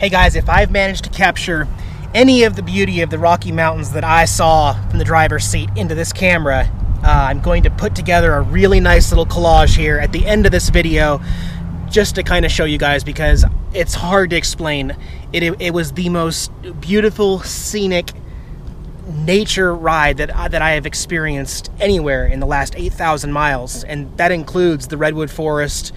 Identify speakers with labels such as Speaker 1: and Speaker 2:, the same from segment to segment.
Speaker 1: Hey guys, if I've managed to capture any of the beauty of the Rocky Mountains that I saw from the driver's seat into this camera, I'm going to put together a really nice little collage here at the end of this video just to kind of show you guys, because it's hard to explain. It was the most beautiful, scenic nature ride that I have experienced anywhere in the last 8,000 miles, and that includes the Redwood Forest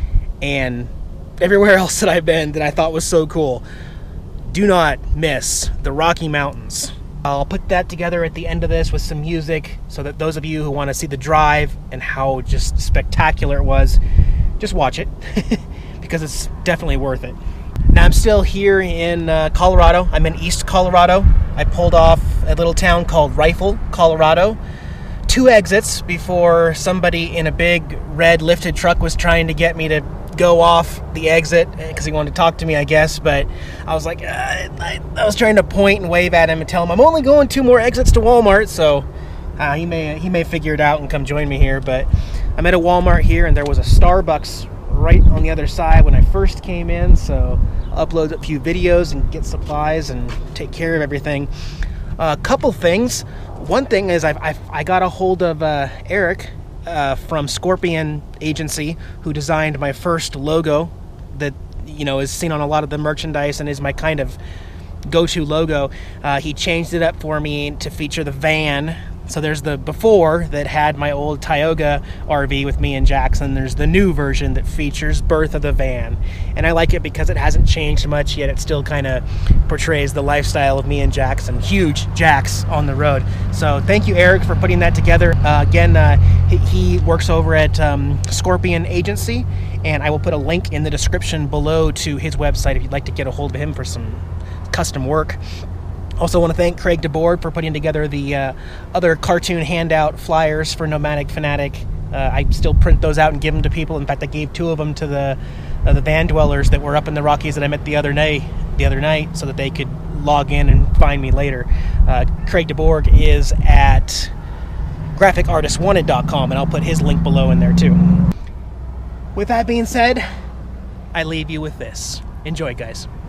Speaker 1: and everywhere else that I've been that I thought was so cool. Do not miss the Rocky Mountains. I'll put that together at the end of this with some music so that those of you who want to see the drive and how just spectacular it was, just watch it because it's definitely worth it. Now I'm still here in Colorado. I'm in East Colorado. I pulled off a little town called Rifle, Colorado. 2 exits before somebody in a big red lifted truck was trying to get me to go off the exit because he wanted to talk to me, I guess, but I was like, I was trying to point and wave at him and tell him I'm only going 2 more exits to Walmart, so he may figure it out and come join me here. But I'm at a Walmart here, and there was a Starbucks right on the other side when I first came in, so I'll upload a few videos and get supplies and take care of everything. A couple things. One thing is I got a hold of Eric from Scorpion Agency, who designed my first logo that is seen on a lot of the merchandise and is my kind of go-to logo. He changed it up for me to feature the van. So there's the before that had my old Tioga RV with me and Jackson. There's the new version that features Birth of the Van. And I like it because it hasn't changed much, yet it still kind of portrays the lifestyle of me and Jackson. Huge Jacks on the road. So thank you, Eric, for putting that together. Again, he works over at Scorpion Agency, and I will put a link in the description below to his website if you'd like to get a hold of him for some custom work. Also want to thank Craig DeBoard for putting together the other cartoon handout flyers for Nomadic Fanatic. I still print those out and give them to people. In fact, I gave 2 of them to the van dwellers that were up in the Rockies that I met the other night, so that they could log in and find me later. Craig DeBoard is at graphicartistwanted.com, and I'll put his link below in there too. With that being said, I leave you with this. Enjoy, guys.